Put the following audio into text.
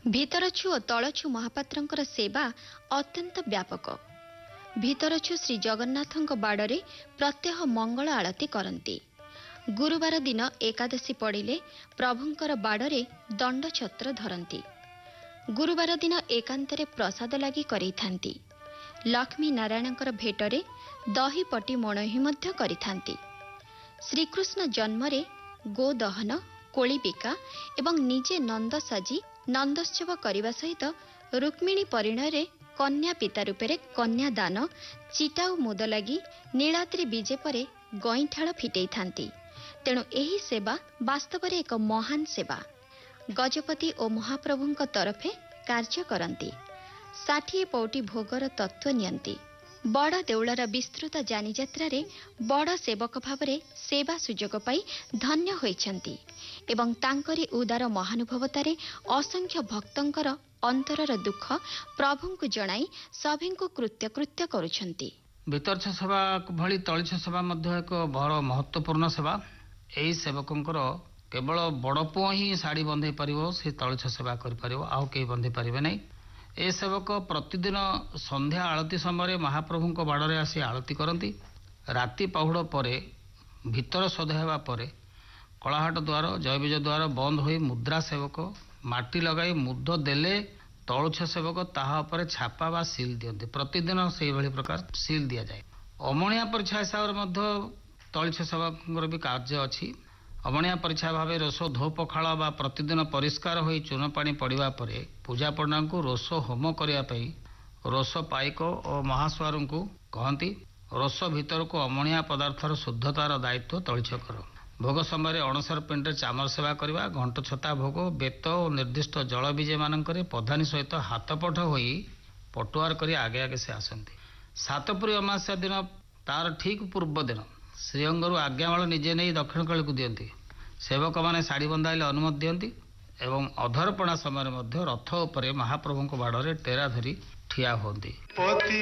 ଭିତରଛୁ ଓ ତଳଛୁ ମହାପାତ୍ରଙ୍କର ସେବା ଅତ୍ୟନ୍ତ ବ୍ୟାପକ। ଭିତରଛୁ ଶ୍ରୀ ଜଗନ୍ନାଥଙ୍କ ବାଡ଼ରେ ପ୍ରତ୍ୟହ ମଙ୍ଗଳ ଆଳତି କରନ୍ତି। ଗୁରୁବାର ଦିନ ଏକାଦଶୀ ପଡ଼ିଲେ ପ୍ରଭୁଙ୍କର ବାଡ଼ରେ ଦଣ୍ଡଛତ୍ର ଧରନ୍ତି। ଗୁରୁବାର ଦିନ ଏକାନ୍ତରେ ପ୍ରସାଦ ଲାଗି କରେଇଥାନ୍ତି। ଲକ୍ଷ୍ମୀ ନାରାୟଣଙ୍କର ଭେଟରେ ଦହିପଟି ମଣୋହି ମଧ୍ୟ କରିଥାନ୍ତି। ଶ୍ରୀକୃଷ୍ଣ ଜନ୍ମରେ ଗୋଦହନ, କୋଳି ବିକା ଏବଂ ନିଜେ ନନ୍ଦ ସାଜି ନନ୍ଦୋତ୍ସବ କରିବା ସହିତ ରୁକ୍ମିଣୀ ପରିଣୟରେ କନ୍ୟା ପିତା ରୂପରେ କନ୍ୟା ଦାନ, ଚିଟା ଓ ମୁଦ ଲାଗି ନୀଳାଦ୍ରି ବିଜେ ପରେ ଗଇଁଠାଳ ଫିଟେଇଥାନ୍ତି। ତେଣୁ ଏହି ସେବା ବାସ୍ତବରେ ଏକ ମହାନ ସେବା। ଗଜପତି ଓ ମହାପ୍ରଭୁଙ୍କ ତରଫେ କାର୍ଯ୍ୟ କରନ୍ତି। 60 ପଉଟି ଭୋଗର ତତ୍ତ୍ୱ ନିଅନ୍ତି। ବଡ଼ ଦେଉଳର ବିସ୍ତୃତ ଯାନିଯାତ୍ରାରେ ବଡ଼ ସେବକ ଭାବରେ ସେବା ସୁଯୋଗ ପାଇ ଧନ୍ୟ ହୋଇଛନ୍ତି ଏବଂ ତାଙ୍କରି ଉଦାର ମହାନୁଭବତାରେ ଅସଂଖ୍ୟ ଭକ୍ତଙ୍କର ଅନ୍ତରର ଦୁଃଖ ପ୍ରଭୁଙ୍କୁ ଜଣାଇ ସଭିଙ୍କୁ କୃତ୍ୟକୃତ୍ୟ କରୁଛନ୍ତି। ଭିତରଛ ସେବା ଭଳି ତଳିଛ ସେବା ମଧ୍ୟ ଏକ ବଡ଼ ମହତ୍ୱପୂର୍ଣ୍ଣ ସେବା। ଏହି ସେବକଙ୍କର କେବଳ ବଡ଼ ପୁଅ ହିଁ ଶାଢ଼ୀ ବନ୍ଧେଇ ପାରିବ, ସେ ତଳିଛ ସେବା କରିପାରିବ, ଆଉ କେହି ବନ୍ଧେଇ ପାରିବେ ନାହିଁ। ଏ ସେବକ ପ୍ରତିଦିନ ସନ୍ଧ୍ୟା ଆଳତି ସମୟରେ ମହାପ୍ରଭୁଙ୍କ ବାଡ଼ରେ ଆସି ଆଳତି କରନ୍ତି। ରାତି ପାହୁଡ଼ ପରେ ଭିତର ସୋଧା ହେବା ପରେ କଳାହାଟ ଦ୍ୱାର, ଜୟବିଜୟ ଦ୍ୱାର ବନ୍ଦ ହୋଇ ମୁଦ୍ରା ସେବକ ମାଟି ଲଗାଇ ମୁଦ ଦେଲେ ତଳୁଛ ସେବକ ତାହା ଉପରେ ଛାପା ବା ସିଲ୍ ଦିଅନ୍ତି। ପ୍ରତିଦିନ ସେଇଭଳି ପ୍ରକାର ସିଲ୍ ଦିଆଯାଏ। ଅମଣିଆ ପରିଚ୍ଛା ହିସାବରେ ମଧ୍ୟ ତଳିଛ ସେବକଙ୍କର ବି କାର୍ଯ୍ୟ ଅଛି। ଅମଣିଆ ପରିଚ୍ଛା ଭାବେ ରୋଷ ଧୋ ପଖାଳ ବା ପ୍ରତିଦିନ ପରିଷ୍କାର ହୋଇ ଚୂନ ପାଣି ପଡ଼ିବା ପରେ ପୂଜା ପଣ୍ଡାଙ୍କୁ ରୋଷ ହୋମ କରିବା ପାଇଁ ରୋଷ ପାଇକ ଓ ମହାସୁଆରଙ୍କୁ କହନ୍ତି। ରୋଷ ଭିତରକୁ ଅମଣିଆ ପଦାର୍ଥର ଶୁଦ୍ଧତାର ଦାୟିତ୍ୱ ତଳିଛ କର। ଭୋଗ ସମୟରେ ଅଣସର ପିଣ୍ଡରେ ଚାମର ସେବା କରିବା, ଘଣ୍ଟ ଛତା ଭୋଗ, ବେତ ଓ ନିର୍ଦ୍ଦିଷ୍ଟ ଜଳ ବିଜେମାନଙ୍କରେ ପ୍ରଧାନୀ ସହିତ ହାତପଠ ହୋଇ ପଟୁଆର କରି ଆଗେ ଆଗେ ସେ ଆସନ୍ତି। ସାତପୁରୀ ଅମାସ୍ୟା ଦିନ ତାର ଠିକ୍ ପୂର୍ବ ଦିନ ଶ୍ରୀଅଙ୍ଗରୁ ଆଜ୍ଞାମାଳ ନିଜେ ନେଇ ଦକ୍ଷିଣ କାଳୀକୁ ଦିଅନ୍ତି। ସେବକମାନେ ଶାଢ଼ୀ ବନ୍ଧାଇଲେ ଅନୁମତି ଦିଅନ୍ତି ଏବଂ ଅଧରପଣା ସମୟରେ ମଧ୍ୟ ରଥ ଉପରେ ମହାପ୍ରଭୁଙ୍କ ବାଡ଼ରେ ଟେରା ଧରି ଠିଆ ହୁଅନ୍ତି।